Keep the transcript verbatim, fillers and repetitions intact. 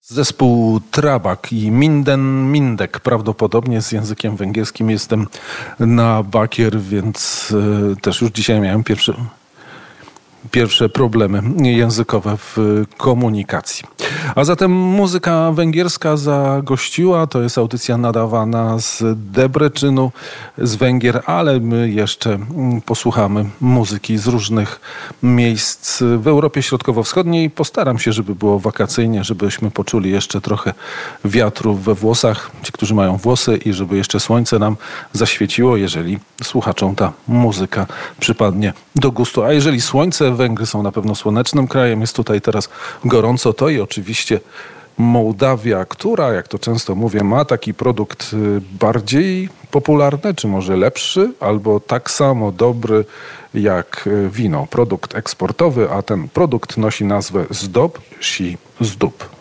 Zespół Trabak i Minden Mindek. Prawdopodobnie z językiem węgierskim jestem na bakier, więc y, też już dzisiaj miałem pierwsze, pierwsze problemy językowe w komunikacji. A zatem muzyka węgierska zagościła. To jest audycja nadawana z Debreczynu, z Węgier, ale my jeszcze posłuchamy muzyki z różnych miejsc w Europie Środkowo-Wschodniej. Postaram się, żeby było wakacyjnie, żebyśmy poczuli jeszcze trochę wiatru we włosach, ci, którzy mają włosy, i żeby jeszcze słońce nam zaświeciło, jeżeli słuchaczom ta muzyka przypadnie do gustu. A jeżeli słońce, Węgry są na pewno słonecznym krajem, jest tutaj teraz gorąco, to i oczywiście Mołdawia, która, jak to często mówię, ma taki produkt bardziej popularny, czy może lepszy, albo tak samo dobry jak wino. Produkt eksportowy, a ten produkt nosi nazwę Zdob si Zdób.